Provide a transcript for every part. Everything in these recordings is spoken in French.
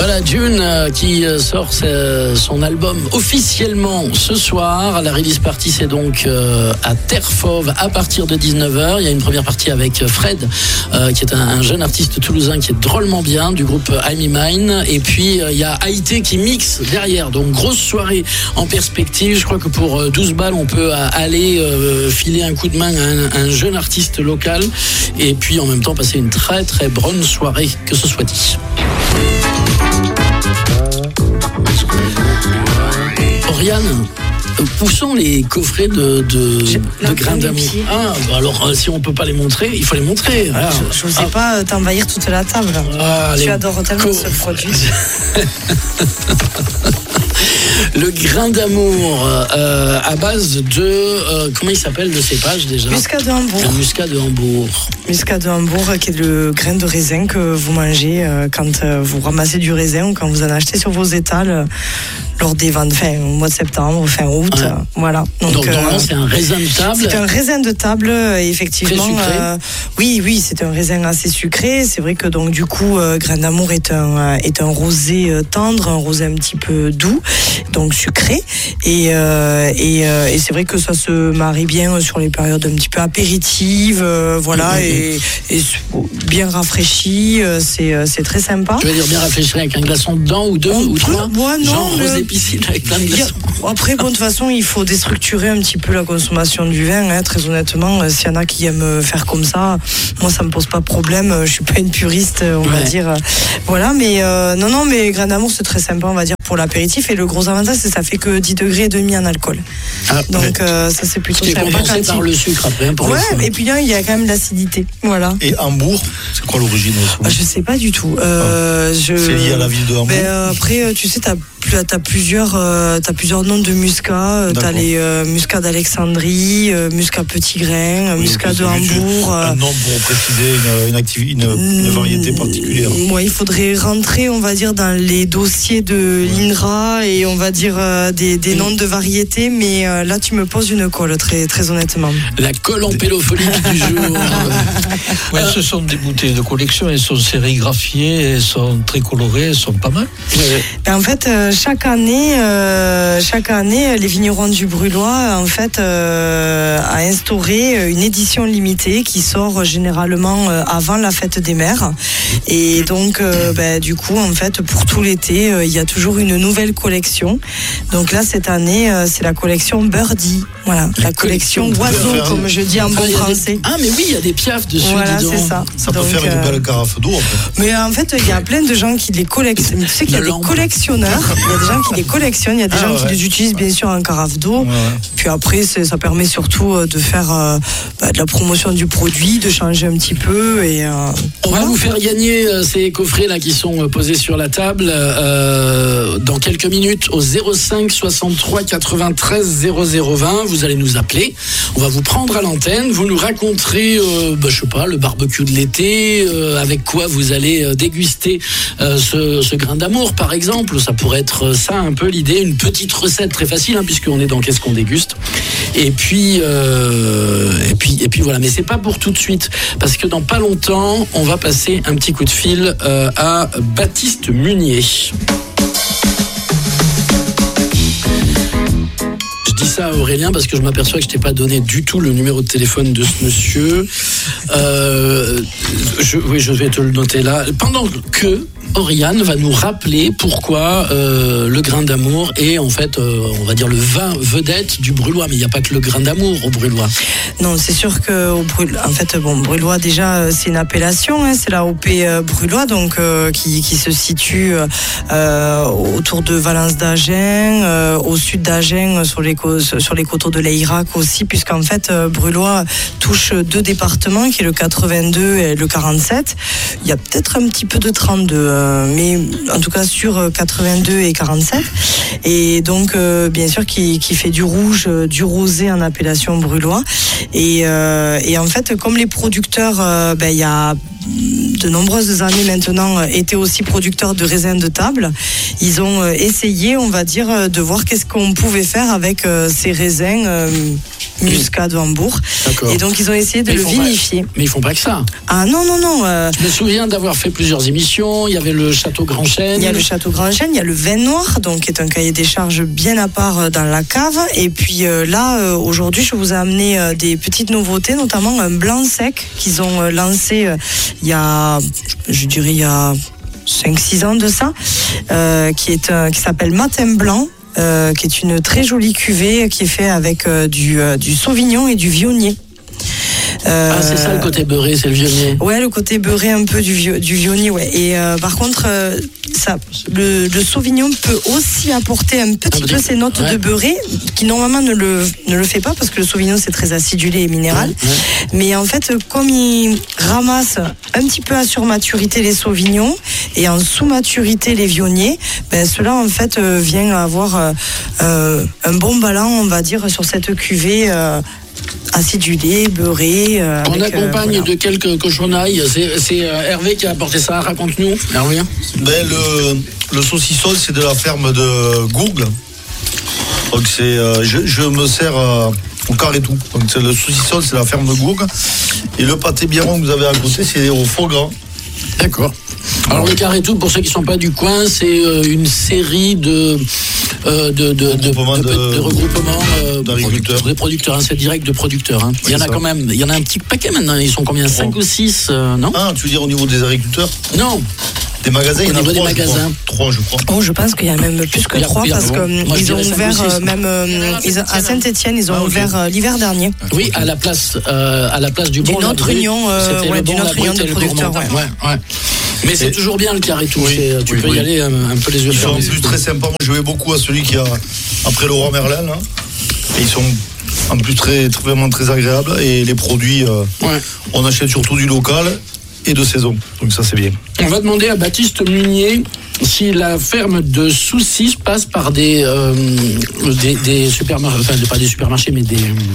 Voilà, Dune qui sort son album officiellement ce soir. La release party, c'est donc à Terre Fauve à partir de 19h. Il y a une première partie avec Fred, qui est un jeune artiste toulousain qui est drôlement bien, du groupe I'm Mine. Et puis, il y a Haïté qui mixe derrière. Donc, grosse soirée en perspective. Je crois que pour 12 balles, on peut aller filer un coup de main à un jeune artiste local. Et puis, en même temps, passer une très, très bonne soirée, que ce soit dit. Oriane, où sont les coffrets de grains d'amour? Ah, bah alors si on peut pas les montrer, il faut les montrer. Je ne sais pas t'envahir toute la table. Tu adores tellement ce produit. Le grain d'amour à base de comment il s'appelle le cépage déjà? Muscat de Hambourg. Le muscat de Hambourg. Muscat de Hambourg, qui est le grain de raisin que vous mangez quand vous ramassez du raisin ou quand vous en achetez sur vos étals lors des ventes, au mois de septembre, fin août. Ouais. Voilà. Donc c'est un raisin de table. C'est un raisin de table, effectivement. Très sucré. Oui, c'est un raisin assez sucré. C'est vrai que donc du coup, grain d'amour est un rosé tendre, un rosé un petit peu doux, donc sucré. Et c'est vrai que ça se marie bien sur les périodes un petit peu apéritives, voilà, et bien rafraîchi. C'est très sympa. Tu veux dire bien rafraîchi avec un glaçon dedans ou deux ou trois? Moi, non. Genre rosé piscine avec plein de glaçons. Après, de toute façon, il faut déstructurer un petit peu la consommation du vin. Très honnêtement, s'il y en a qui aiment faire comme ça, moi, ça me pose pas de problème. Je suis pas une puriste, on va dire. Voilà, mais non, mais grain d'amour, c'est très sympa, on va dire, pour l'apéritif. Et le gros avantage, c'est que ça fait que 10 degrés et demi en alcool. Donc, ça, c'est plutôt sympa. C'est compensé par le sucre après. Et puis là, il y a quand même l'acidité. Voilà. Et Hambourg, c'est quoi l'origine? Je sais pas du tout. C'est lié à la ville de Hambourg. Après, tu sais, t'as plusieurs noms de muscat. T'as les muscats d'Alexandrie, muscat petit grain, muscat de Hambourg. Un nom pour préciser une variété particulière. Moi, il faudrait rentrer, on va dire, dans les dossiers de l'INRA et on va dire des noms de variétés. Mais là, tu me poses une colle, très, très honnêtement. La colle empélopholique du jour. Ce sont des bouteilles de collection. Elles sont sérigraphiées, elles sont très colorées, elles sont pas mal. En fait, chaque année, les vignerons du Brûlois, en fait, a instauré une édition limitée qui sort généralement avant la fête des mères. Et donc, du coup, en fait, pour tout l'été, il y a toujours une nouvelle collection. Donc là, cette année, c'est la collection Birdie. Voilà, la collection oiseau, comme je dis en bon français. Ah, mais oui, il y a des piafs dessus. Voilà, c'est ça. Ça peut faire une belle carafe d'eau, en fait. Mais en fait, il y a plein de gens qui les collectionnent. Tu sais qu'il y a des collectionneurs. Il y a des gens qui les collectionnent, il y a des gens qui les utilisent bien sûr en carafe d'eau. Puis après, ça permet surtout de faire de la promotion du produit, de changer un petit peu. On va vous faire gagner ces coffrets là qui sont posés sur la table dans quelques minutes au 05 63 93 0020. Vous allez nous appeler, on va vous prendre à l'antenne, vous nous raconterez, je sais pas, le barbecue de l'été, avec quoi vous allez déguster ce grain d'amour par exemple. Ça pourrait être ça un peu l'idée, une petite recette très facile puisqu'on est dans qu'est-ce qu'on déguste. Et puis voilà, mais c'est pas pour tout de suite parce que dans pas longtemps on va passer un petit coup de fil à Baptiste Munier. Je dis ça à Aurélien parce que je m'aperçois que je t'ai pas donné du tout le numéro de téléphone de ce monsieur. Je vais te le noter là. Pendant que Oriane va nous rappeler pourquoi le grain d'amour est en fait, on va dire le vin vedette du Brûlois. Mais il n'y a pas que le grain d'amour au Brûlois. Non, c'est sûr que en fait, Brûlois déjà c'est une appellation, c'est la OP Brûlois, donc qui se situe autour de Valence d'Agen, au sud d'Agen, sur les coteaux de l'Eyrac aussi, puisqu'en fait Brûlois touche deux départements, qui est le 82 et le 47. Il y a peut-être un petit peu de 32. Mais en tout cas sur 82 et 47, et donc bien sûr qui fait du rouge, du rosé en appellation Brûlois, et en fait comme les producteurs, il y a de nombreuses années maintenant étaient aussi producteurs de raisins de table. Ils ont essayé, on va dire, de voir qu'est-ce qu'on pouvait faire avec ces raisins muscat de Hambourg. D'accord. Et donc ils ont essayé de le vinifier. Mais ils font pas que ça. Ah non. Je me souviens d'avoir fait plusieurs émissions. Il y avait avez le Château Grand Chêne. Il y a le Château Grand Chêne, il y a le vin noir, donc qui est un cahier des charges bien à part dans la cave. Et puis là, aujourd'hui, je vous ai amené des petites nouveautés, notamment un blanc sec qu'ils ont lancé il y a 5-6 ans de ça, qui s'appelle Matin Blanc. Qui est une très jolie cuvée qui est fait avec du Sauvignon et du Viognier. C'est ça le côté beurré, c'est le Viognier. Ouais, le côté beurré un peu du Viognier, ouais. Et par contre, le Sauvignon peut aussi apporter un petit peu ces notes de beurré, qui normalement ne le fait pas, parce que le Sauvignon c'est très acidulé et minéral. Mais en fait, comme il ramasse un petit peu à surmaturité les Sauvignons et en sous-maturité les Viogniers, cela en fait vient avoir un bon ballon, on va dire, sur cette cuvée. Acidulé, beurré. On accompagne de quelques cochonailles. C'est Hervé qui a apporté ça. Raconte-nous, Hervé. Le saucisson, c'est de la ferme de Gourgue. Donc je me sers au carré tout. Donc le saucisson, c'est la ferme de Gourgue. Et le pâté biron que vous avez à côté, c'est au foie gras. D'accord. Alors le carré tout, pour ceux qui ne sont pas du coin, c'est une série de regroupements d'agriculteurs. Des producteurs, hein, c'est direct de producteurs. Hein. Il y en a quand même, il y en a un petit paquet maintenant. Ils sont combien, 5 ou 6, non? Ah, tu veux dire au niveau des agriculteurs? Non. Des magasins, il y en a 3, des magasins. 3, je crois. Oh, je pense qu'il y a même plus que 3 parce qu'ils ont ouvert à Saint-Etienne, ils ont ouvert l'hiver dernier. Oui, à la place du bon. D'une autre union de producteurs. Ouais. Mais c'est toujours bien le carré tout. Tu peux y aller un peu les yeux fermés. Ils sont en plus très sympas. Moi, je vais beaucoup à celui qui a après le roi Merlin. Là. Et ils sont en plus vraiment très agréables. Et les produits, on achète surtout du local et de saison. Donc ça, c'est bien. On va demander à Baptiste Munier si la ferme de Soucis passe par des supermarchés, enfin pas des supermarchés, mais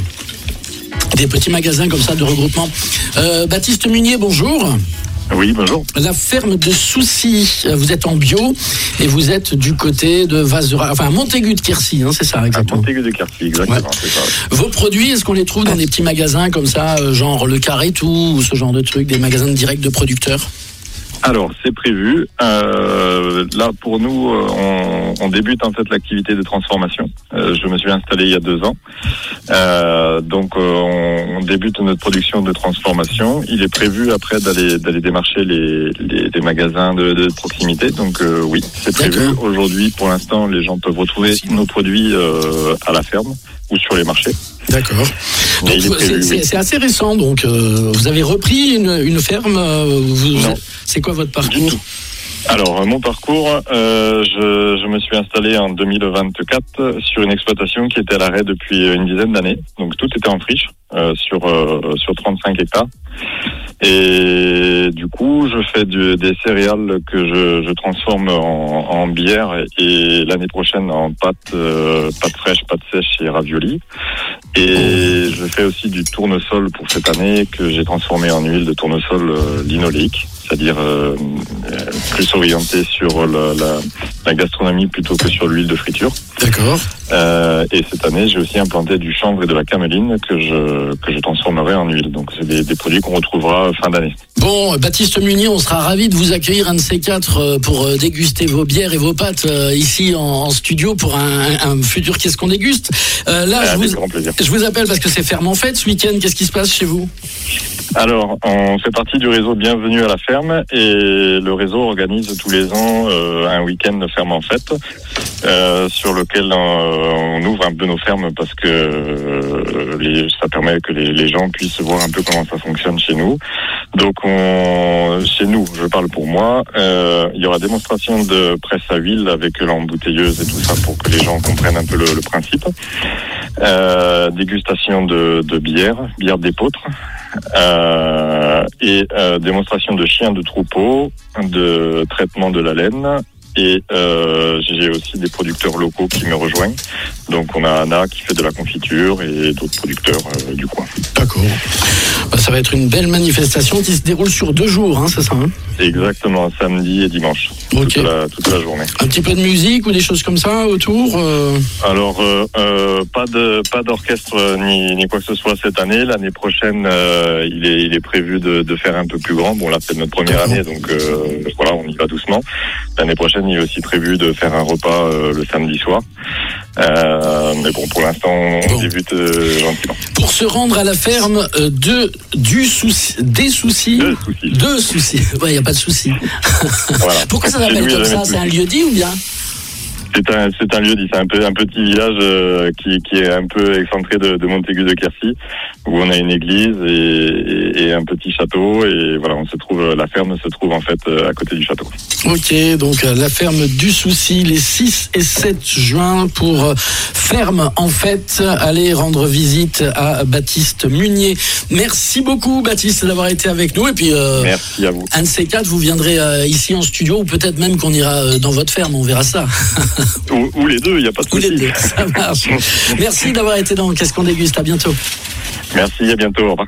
des petits magasins comme ça de regroupement. Baptiste Munier, bonjour. Oui, bonjour. La ferme de Soucis, vous êtes en bio et vous êtes du côté de Vazera, enfin Montaigu de Quercy, hein, c'est ça exactement. Montaigu de Quercy, exactement. C'est ça. Vos produits, est-ce qu'on les trouve dans des petits magasins comme ça, genre le Carré Tout ou ce genre de trucs, des magasins directs de producteurs? Alors, c'est prévu. Là, pour nous, on débute en fait l'activité de transformation. Je me suis installé il y a 2 ans. Donc, on débute notre production de transformation. Il est prévu après d'aller démarcher les magasins de proximité. Donc, oui, c'est prévu. Aujourd'hui, pour l'instant, les gens peuvent retrouver nos produits à la ferme ou sur les marchés. D'accord. C'est assez récent, donc vous avez repris une ferme. Non. C'est quoi votre parcours? Alors, mon parcours, je me suis installé en 2024 sur une exploitation qui était à l'arrêt depuis une dizaine d'années. Donc, tout était en friche sur 35 hectares. Et du coup, je fais des céréales que je transforme en bière et l'année prochaine en pâte fraîche, pâte sèche et ravioli. Et je fais aussi du tournesol pour cette année que j'ai transformé en huile de tournesol linoléique, c'est-à-dire plus orienté sur la gastronomie plutôt que sur l'huile de friture. D'accord. Et cette année, j'ai aussi implanté du chanvre et de la cameline que je transformerai en huile. Donc, c'est des produits qu'on retrouvera fin d'année. Bon, Baptiste Munier, on sera ravis de vous accueillir un de ces 4 pour déguster vos bières et vos pâtes ici en studio pour un futur Qu'est-ce qu'on déguste. Là, je vous appelle parce que c'est Ferme en Fête ce week-end. Qu'est-ce qui se passe chez vous? Alors, on fait partie du réseau Bienvenue à la ferme et le réseau organise tous les ans un week-end de ferme en fête sur lequel on ouvre un peu nos fermes parce que ça permet que les gens puissent voir un peu comment ça fonctionne chez nous. Donc, chez nous, je parle pour moi, il y aura démonstration de presse à huile avec l'embouteilleuse et tout ça pour que les gens comprennent un peu le principe. Dégustation de bière d'épeautre. Et démonstration de chiens de troupeau, de traitement de la laine Et j'ai aussi des producteurs locaux qui me rejoignent. Donc on a Anna qui fait de la confiture et d'autres producteurs du coin. D'accord. Ça va être une belle manifestation qui se déroule sur 2 jours, hein, c'est ça, hein? Exactement, samedi et dimanche. Okay. Toute la journée. Un petit peu de musique ou des choses comme ça autour Alors, pas d'orchestre ni quoi que ce soit cette année. L'année prochaine, il est prévu de faire un peu plus grand. Bon, là, c'est notre première année, donc voilà, on y va doucement. L'année prochaine, il est aussi prévu de faire un repas le samedi soir. Mais bon, pour l'instant, on débute gentiment. Pour se rendre à la ferme des soucis. Ouais, il n'y a pas de soucis. Voilà. Pourquoi ça s'appelle comme ça? C'est un lieu dit ou bien? C'est un lieu dit, c'est un petit village qui est un peu excentré de Montaigu de Quercy, où on a une église et un petit château, et voilà, la ferme se trouve en fait à côté du château. Ok, donc la ferme du Souci, les 6 et 7 juin pour ferme en fait. Allez rendre visite à Baptiste Munier. Merci beaucoup Baptiste d'avoir été avec nous, et puis merci à vous. Un de ces 4, vous viendrez ici en studio, ou peut-être même qu'on ira dans votre ferme, on verra ça. Ou les deux, il n'y a pas de souci. Ou les deux, ça marche. Merci d'avoir été dans Qu'est-ce qu'on déguste, à bientôt. Merci, à bientôt, au revoir.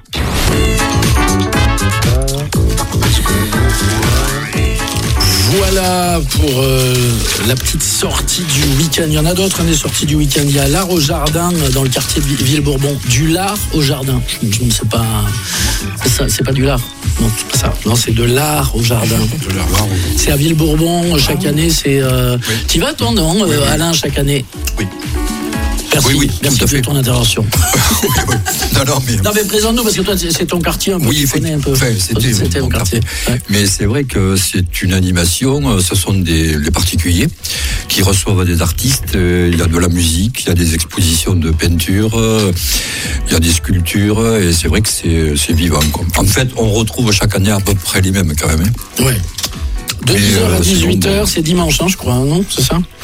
Voilà pour la petite sortie du week-end. Il y en a d'autres, des sorties du week-end. Il y a l'Art au Jardin dans le quartier de Villebourbon. Du lard au jardin. Je ne sais pas. C'est ça, c'est pas du lard. Non, c'est pas ça. Non, c'est de l'art au jardin. C'est à Villebourbon chaque année. C'est. Tu vas toi, non, Alain, chaque année? Oui. Merci, oui, merci de ton intervention. Oui. Non, mais présente-nous, parce que toi, c'est ton quartier un peu. Oui, tu connais un peu. Enfin, c'était mon quartier. Ouais. Mais c'est vrai que c'est une animation. Ce sont les particuliers qui reçoivent des artistes. Il y a de la musique, il y a des expositions de peinture, il y a des sculptures, et c'est vrai que c'est vivant, quoi. En fait, on retrouve chaque année à peu près les mêmes, quand même. Ouais. De 10h à 18h, c'est dimanche, je crois, non? C'est ça?